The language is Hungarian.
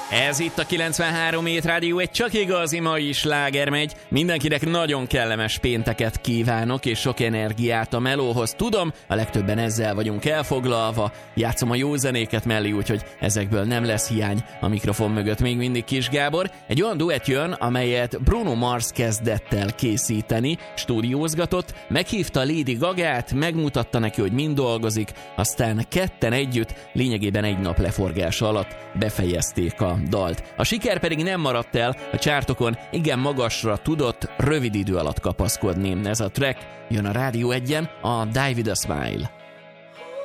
Ez itt a 93 Hét Rádió, egy csak igazi mai sláger megy. Mindenkinek nagyon kellemes pénteket kívánok, és sok energiát a melóhoz. Tudom, a legtöbben ezzel vagyunk elfoglalva. Játszom a jó zenéket mellé, úgyhogy ezekből nem lesz hiány. A mikrofon mögött még mindig Kis Gábor. Egy olyan duett jön, amelyet Bruno Mars kezdett el készíteni, stúdiózgatott, meghívta Lady Gagát, megmutatta neki, hogy mind dolgozik, aztán ketten együtt, lényegében egy nap leforgása alatt befejezték a dalt. A siker pedig nem maradt el, a csártokon igen magasra tudott rövid idő alatt kapaszkodni. Ez a track jön a Rádió 1-en, a Die With A Smile.